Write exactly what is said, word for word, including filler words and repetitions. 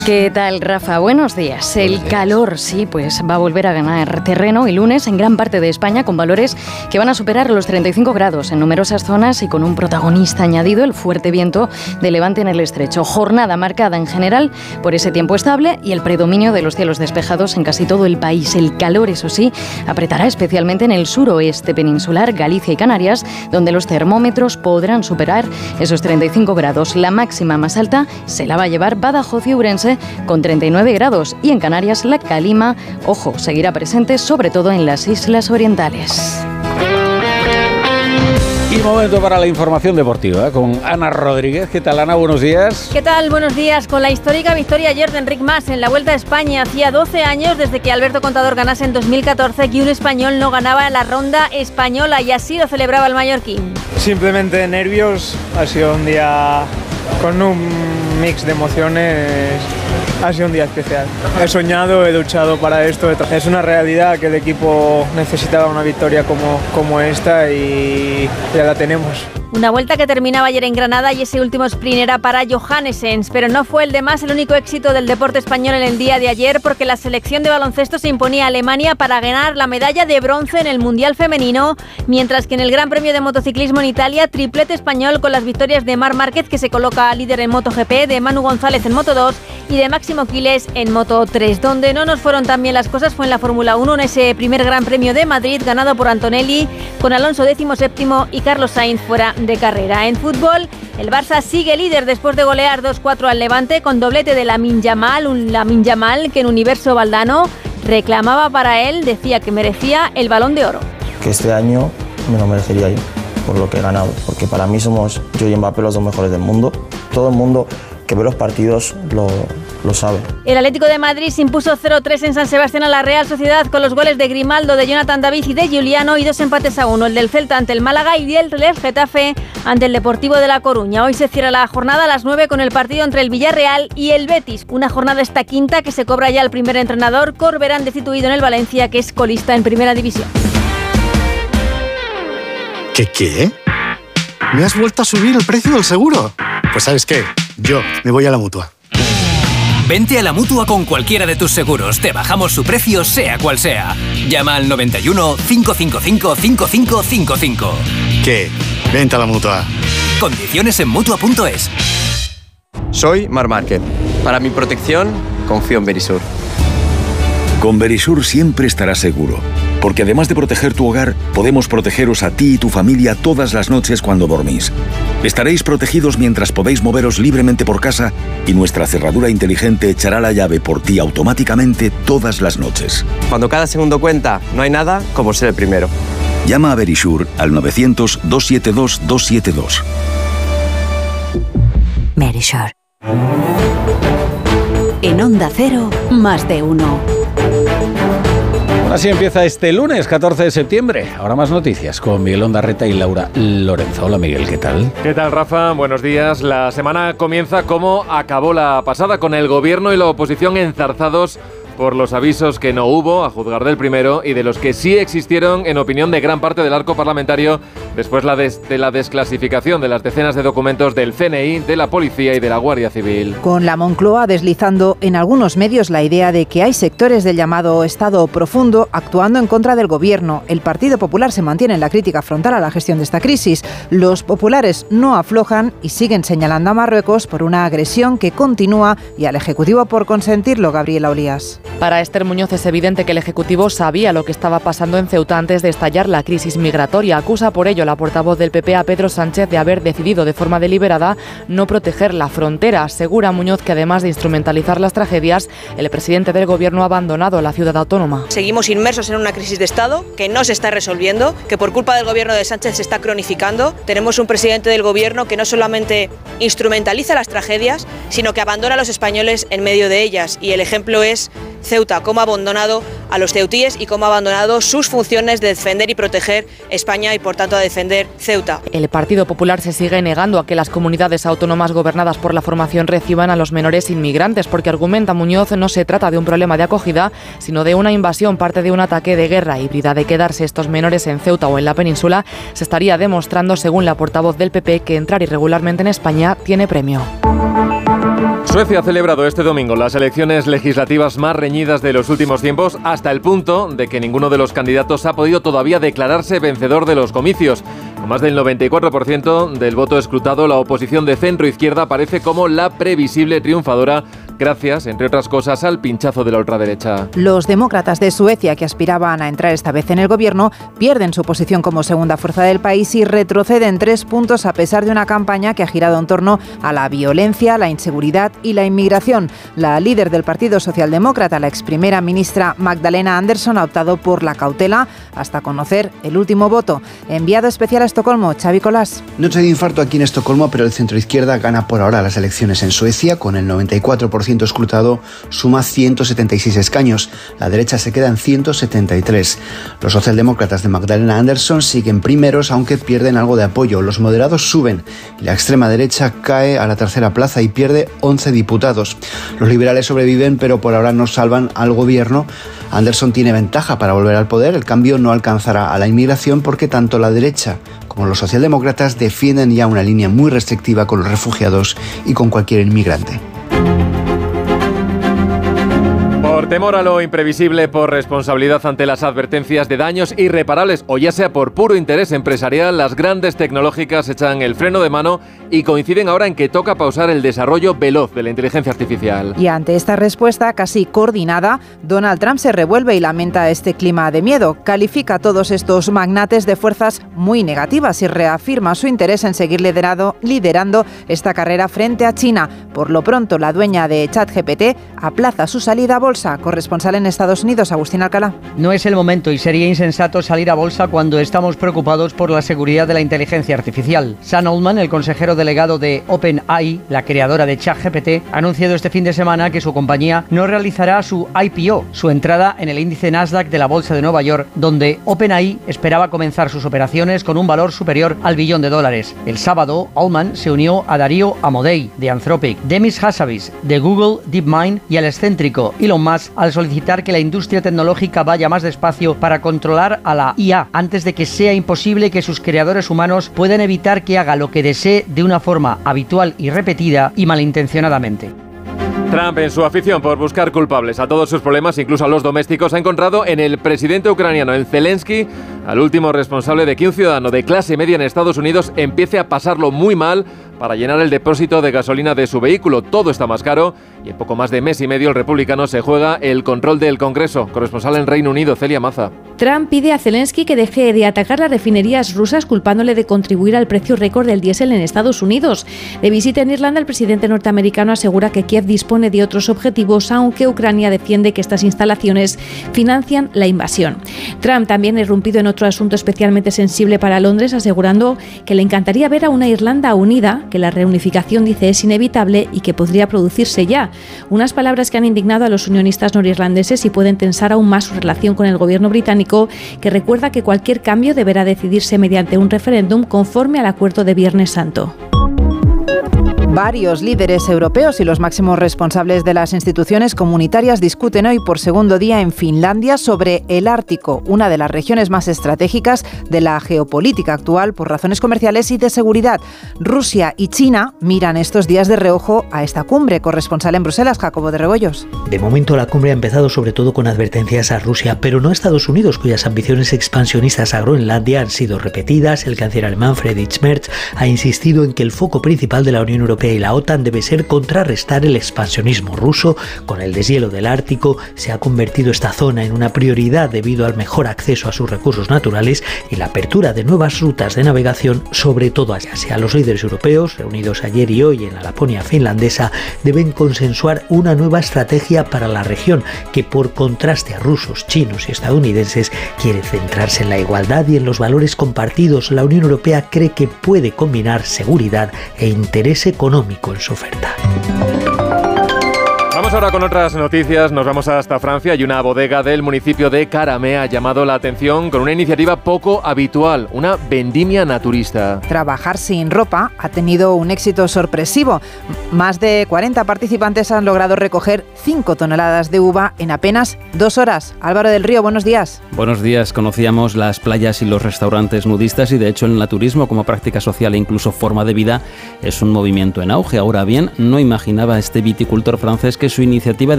¿Qué tal, Rafa? Buenos días. El Buenos días. calor, sí, pues va a volver a ganar terreno y lunes en gran parte de España con valores que van a superar los treinta y cinco grados en numerosas zonas y con un protagonista añadido, el fuerte viento de levante en el estrecho. Jornada marcada en general por ese tiempo estable y el predominio de los cielos despejados en casi todo el país. El calor, eso sí, apretará especialmente en el suroeste peninsular, Galicia y Canarias, donde los termómetros podrán superar esos treinta y cinco grados. La máxima más alta se la va a llevar Badajoz y Ourense con treinta y nueve grados y en Canarias la calima, ojo, seguirá presente sobre todo en las islas orientales. Y momento para la información deportiva con Ana Rodríguez. ¿Qué tal, Ana? Buenos días. ¿Qué tal? Buenos días. Con la histórica victoria ayer de Enric Mas en la Vuelta a España. Hacía doce años desde que Alberto Contador ganase en dos mil catorce que un español no ganaba en la ronda española y así lo celebraba el mallorquín. Simplemente nervios. Ha sido un día con un mix de emociones. Ha sido un día especial. He soñado, he luchado para esto. Es una realidad que el equipo necesitaba una victoria como, como esta y ya la tenemos. Una vuelta que terminaba ayer en Granada y ese último sprint era para Johannesen, pero no fue el de Mas el único éxito del deporte español en el día de ayer porque la selección de baloncesto se imponía a Alemania para ganar la medalla de bronce en el Mundial Femenino, mientras que en el Gran Premio de Motociclismo en Italia, triplete español con las victorias de Marc Márquez, que se coloca líder en MotoGP, de Manu González en Moto dos y de Máximo Quiles en Moto tres. Donde no nos fueron tan bien las cosas fue en la Fórmula uno, en ese primer Gran Premio de Madrid, ganado por Antonelli, con Alonso decimoséptimo y Carlos Sainz fuera de carrera. En fútbol, el Barça sigue líder después de golear dos cuatro al Levante con doblete de Lamine Yamal, un Lamine Yamal que en Universo Valdano reclamaba para él, decía que merecía el Balón de Oro. Que este año me lo merecería yo por lo que he ganado, porque para mí somos yo y Mbappé los dos mejores del mundo. Todo el mundo que ve los partidos lo, lo sabe. El Atlético de Madrid se impuso cero tres en San Sebastián a la Real Sociedad con los goles de Grimaldo, de Jonathan David y de Giuliano y dos empates a uno, el del Celta ante el Málaga y el del Getafe ante el Deportivo de La Coruña. Hoy se cierra la jornada a las nueve con el partido entre el Villarreal y el Betis. Una jornada esta quinta que se cobra ya el primer entrenador, Corberán, destituido en el Valencia, que es colista en Primera División. ¿Qué qué? ¿Me has vuelto a subir el precio del seguro? Pues ¿sabes qué? Yo me voy a la Mutua. Vente a la Mutua con cualquiera de tus seguros. Te bajamos su precio, sea cual sea. Llama al noventa y uno, cinco cinco cinco, cinco cinco cinco cinco. ¿Qué? Vente a la Mutua. Condiciones en Mutua punto es. Soy Marc Márquez. Para mi protección, confío en Verisur. Con Verisur siempre estarás seguro, porque además de proteger tu hogar, podemos protegeros a ti y tu familia todas las noches cuando dormís. Estaréis protegidos mientras podéis moveros libremente por casa y nuestra cerradura inteligente echará la llave por ti automáticamente todas las noches. Cuando cada segundo cuenta, no hay nada como ser el primero. Llama a Verisur al novecientos, doscientos setenta y dos, doscientos setenta y dos. Verisur. En Onda Cero, más de uno. Así empieza este lunes, catorce de septiembre. Ahora más noticias con Miguel Ondarreta y Laura Lorenzo. Hola, Miguel, ¿qué tal? ¿Qué tal, Rafa? Buenos días. La semana comienza como acabó la pasada, con el gobierno y la oposición enzarzados por los avisos que no hubo, a juzgar del primero, y de los que sí existieron en opinión de gran parte del arco parlamentario después la des- de la desclasificación de las decenas de documentos del C N I, de la Policía y de la Guardia Civil. Con la Moncloa deslizando en algunos medios la idea de que hay sectores del llamado Estado profundo actuando en contra del gobierno. El Partido Popular se mantiene en la crítica frontal a la gestión de esta crisis. Los populares no aflojan y siguen señalando a Marruecos por una agresión que continúa y al Ejecutivo por consentirlo, Gabriela Olías. Para Esther Muñoz es evidente que el Ejecutivo sabía lo que estaba pasando en Ceuta antes de estallar la crisis migratoria. Acusa por ello la portavoz del P P a Pedro Sánchez de haber decidido de forma deliberada no proteger la frontera. Asegura Muñoz que además de instrumentalizar las tragedias, el presidente del Gobierno ha abandonado la ciudad autónoma. Seguimos inmersos en una crisis de Estado que no se está resolviendo, que por culpa del Gobierno de Sánchez se está cronificando. Tenemos un presidente del Gobierno que no solamente instrumentaliza las tragedias, sino que abandona a los españoles en medio de ellas. Y el ejemplo es Ceuta, cómo ha abandonado a los ceutíes y cómo ha abandonado sus funciones de defender y proteger España y por tanto a defender Ceuta. El Partido Popular se sigue negando a que las comunidades autónomas gobernadas por la formación reciban a los menores inmigrantes, porque argumenta Muñoz no se trata de un problema de acogida, sino de una invasión, parte de un ataque de guerra híbrida. De quedarse estos menores en Ceuta o en la península, se estaría demostrando, según la portavoz del P P, que entrar irregularmente en España tiene premio. Suecia ha celebrado este domingo las elecciones legislativas más reñidas de los últimos tiempos, hasta el punto de que ninguno de los candidatos ha podido todavía declararse vencedor de los comicios. Con más del noventa y cuatro por ciento del voto escrutado, la oposición de centro-izquierda aparece como la previsible triunfadora, gracias, entre otras cosas, al pinchazo de la ultraderecha. Los demócratas de Suecia, que aspiraban a entrar esta vez en el gobierno, pierden su posición como segunda fuerza del país y retroceden tres puntos a pesar de una campaña que ha girado en torno a la violencia, la inseguridad y la inmigración. La líder del Partido Socialdemócrata, la ex primera ministra Magdalena Andersson, ha optado por la cautela hasta conocer el último voto. Enviado especial a Estocolmo, Xavi Colás. Noche de infarto aquí en Estocolmo, pero el centroizquierda gana por ahora las elecciones en Suecia. Con el noventa y cuatro por ciento escrutado, suma ciento setenta y seis escaños. La derecha se queda en ciento setenta y tres. Los socialdemócratas de Magdalena Andersson siguen primeros, aunque pierden algo de apoyo. Los moderados suben y la extrema derecha cae a la tercera plaza y pierde once diputados. Los liberales sobreviven, pero por ahora no salvan al gobierno. Andersson tiene ventaja para volver al poder. El cambio no alcanzará a la inmigración porque tanto la derecha como los socialdemócratas defienden ya una línea muy restrictiva con los refugiados y con cualquier inmigrante. Por temor a lo imprevisible, por responsabilidad ante las advertencias de daños irreparables o ya sea por puro interés empresarial, las grandes tecnológicas echan el freno de mano y coinciden ahora en que toca pausar el desarrollo veloz de la inteligencia artificial. Y ante esta respuesta casi coordinada, Donald Trump se revuelve y lamenta este clima de miedo. Califica a todos estos magnates de fuerzas muy negativas y reafirma su interés en seguir liderado, liderando esta carrera frente a China. Por lo pronto, la dueña de ChatGPT aplaza su salida a bolsa. Corresponsal en Estados Unidos, Agustín Alcalá. No es el momento y sería insensato salir a bolsa cuando estamos preocupados por la seguridad de la inteligencia artificial. Sam Altman, el consejero delegado de OpenAI, la creadora de ChatGPT, ha anunciado este fin de semana que su compañía no realizará su I P O, su entrada en el índice Nasdaq de la Bolsa de Nueva York, donde OpenAI esperaba comenzar sus operaciones con un valor superior al billón de dólares. El sábado, Altman se unió a Darío Amodei, de Anthropic, Demis Hassabis, de Google DeepMind, y al excéntrico Elon Musk al solicitar que la industria tecnológica vaya más despacio para controlar a la I A antes de que sea imposible que sus creadores humanos puedan evitar que haga lo que desee de una forma habitual y repetida y malintencionadamente. Trump, en su afición por buscar culpables a todos sus problemas, incluso a los domésticos, ha encontrado en el presidente ucraniano, en Zelensky, al último responsable de que un ciudadano de clase media en Estados Unidos empiece a pasarlo muy mal para llenar el depósito de gasolina de su vehículo. Todo está más caro y en poco más de mes y medio el republicano se juega el control del Congreso. Corresponsal en Reino Unido, Celia Maza. Trump pide a Zelensky que deje de atacar las refinerías rusas culpándole de contribuir al precio récord del diésel en Estados Unidos. De visita en Irlanda, el presidente norteamericano asegura que Kiev dispone de otros objetivos, aunque Ucrania defiende que estas instalaciones financian la invasión. Trump también ha irrumpido en otro asunto especialmente sensible para Londres, asegurando que le encantaría ver a una Irlanda unida, que la reunificación, dice, es inevitable y que podría producirse ya. Unas palabras que han indignado a los unionistas norirlandeses y pueden tensar aún más su relación con el gobierno británico, que recuerda que cualquier cambio deberá decidirse mediante un referéndum conforme al acuerdo de Viernes Santo. Varios líderes europeos y los máximos responsables de las instituciones comunitarias discuten hoy por segundo día en Finlandia sobre el Ártico, una de las regiones más estratégicas de la geopolítica actual por razones comerciales y de seguridad. Rusia y China miran estos días de reojo a esta cumbre. Corresponsal en Bruselas, Jacobo de Rebollos. De momento la cumbre ha empezado sobre todo con advertencias a Rusia, pero no a Estados Unidos, cuyas ambiciones expansionistas a Groenlandia han sido repetidas. El canciller alemán Friedrich Merz ha insistido en que el foco principal de la Unión Europea y la OTAN debe ser contrarrestar el expansionismo ruso. Con el deshielo del Ártico se ha convertido esta zona en una prioridad debido al mejor acceso a sus recursos naturales y la apertura de nuevas rutas de navegación, sobre todo allá. Sea los líderes europeos, reunidos ayer y hoy en la Laponia finlandesa, deben consensuar una nueva estrategia para la región que, por contraste a rusos, chinos y estadounidenses, quiere centrarse en la igualdad y en los valores compartidos. La Unión Europea cree que puede combinar seguridad e interés económico en su oferta. Vamos Vamos ahora con otras noticias, nos vamos hasta Francia y una bodega del municipio de Caramé ha llamado la atención con una iniciativa poco habitual, una vendimia naturista. Trabajar sin ropa ha tenido un éxito sorpresivo. Más de cuarenta participantes han logrado recoger cinco toneladas de uva en apenas dos horas. Álvaro del Río, buenos días. Buenos días, conocíamos las playas y los restaurantes nudistas y de hecho el naturismo como práctica social e incluso forma de vida es un movimiento en auge. Ahora bien, no imaginaba este viticultor francés que su iniciativa